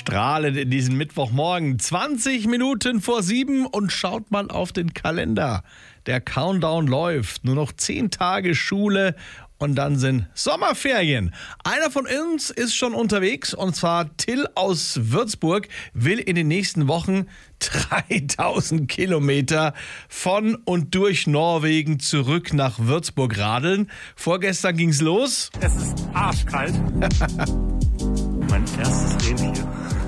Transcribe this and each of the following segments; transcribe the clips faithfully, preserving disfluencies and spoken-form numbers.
strahlend in diesem Mittwochmorgen. zwanzig Minuten vor sieben und schaut mal auf den Kalender. Der Countdown läuft. Nur noch zehn Tage Schule und dann sind Sommerferien. Einer von uns ist schon unterwegs und zwar Till aus Würzburg will in den nächsten Wochen dreitausend Kilometer von und durch Norwegen zurück nach Würzburg radeln. Vorgestern ging's los. Es ist arschkalt. Mein erstes Rentier.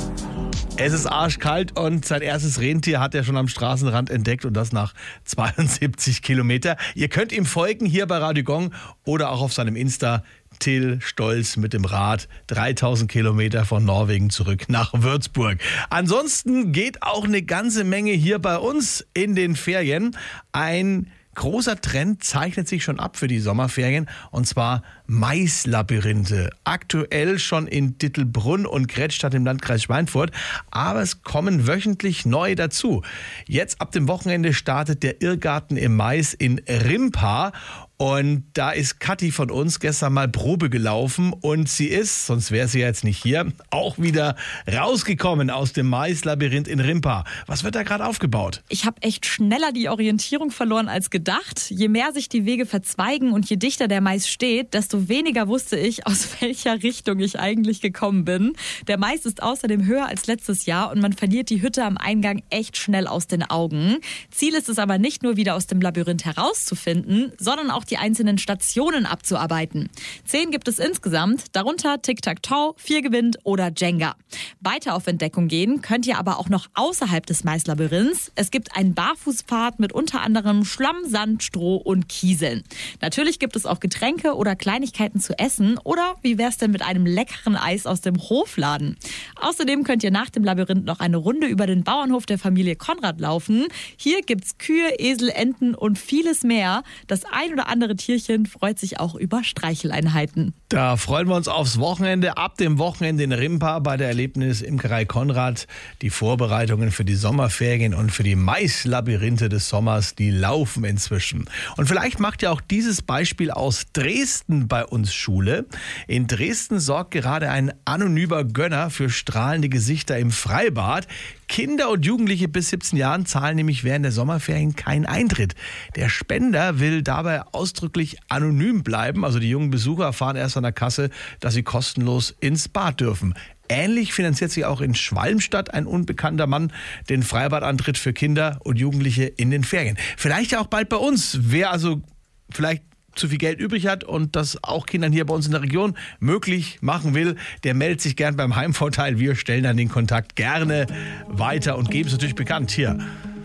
Es ist arschkalt und sein erstes Rentier hat er schon am Straßenrand entdeckt und das nach zweiundsiebzig Kilometer. Ihr könnt ihm folgen hier bei Radio Gong oder auch auf seinem Insta. Till Stolz mit dem Rad, dreitausend Kilometer von Norwegen zurück nach Würzburg. Ansonsten geht auch eine ganze Menge hier bei uns in den Ferien. Ein großer Trend zeichnet sich schon ab für die Sommerferien und zwar Maislabyrinthe. Aktuell schon in Dittelbrunn und Grätstadt im Landkreis Schweinfurt, aber es kommen wöchentlich neu dazu. Jetzt ab dem Wochenende startet der Irrgarten im Mais in Rimpa. Und da ist Kathi von uns gestern mal Probe gelaufen und sie ist, sonst wäre sie jetzt nicht hier, auch wieder rausgekommen aus dem Maislabyrinth in Rimpa. Was wird da gerade aufgebaut? Ich habe echt schneller die Orientierung verloren als gedacht. Je mehr sich die Wege verzweigen und je dichter der Mais steht, desto weniger wusste ich, aus welcher Richtung ich eigentlich gekommen bin. Der Mais ist außerdem höher als letztes Jahr und man verliert die Hütte am Eingang echt schnell aus den Augen. Ziel ist es aber nicht nur wieder aus dem Labyrinth herauszufinden, sondern auch die einzelnen Stationen abzuarbeiten. Zehn gibt es insgesamt, darunter Tic-Tac-Toe, Vier gewinnt oder Jenga. Weiter auf Entdeckung gehen könnt ihr aber auch noch außerhalb des Maislabyrinths. Es gibt einen Barfußpfad mit unter anderem Schlamm, Sand, Stroh und Kieseln. Natürlich gibt es auch Getränke oder Kleinigkeiten zu essen oder wie wär's denn mit einem leckeren Eis aus dem Hofladen? Außerdem könnt ihr nach dem Labyrinth noch eine Runde über den Bauernhof der Familie Konrad laufen. Hier gibt's Kühe, Esel, Enten und vieles mehr. Das ein oder andere Tierchen freut sich auch über Streicheleinheiten. Da freuen wir uns aufs Wochenende. Ab dem Wochenende in Rimpa bei der Erlebnisimkerei Konrad. Die Vorbereitungen für die Sommerferien und für die Maislabyrinthe des Sommers, die laufen inzwischen. Und vielleicht macht ja auch dieses Beispiel aus Dresden bei uns Schule. In Dresden sorgt gerade ein anonymer Gönner für strahlende Gesichter im Freibad. Kinder und Jugendliche bis siebzehn Jahren zahlen nämlich während der Sommerferien keinen Eintritt. Der Spender will dabei ausdrücklich anonym bleiben. Also die jungen Besucher erfahren erst an der Kasse, dass sie kostenlos ins Bad dürfen. Ähnlich finanziert sich auch in Schwalmstadt ein unbekannter Mann den Freibadantritt für Kinder und Jugendliche in den Ferien. Vielleicht ja auch bald bei uns. Wer also vielleicht zu viel Geld übrig hat und das auch Kindern hier bei uns in der Region möglich machen will, der meldet sich gern beim Heimvorteil. Wir stellen dann den Kontakt gerne weiter und geben es natürlich bekannt hier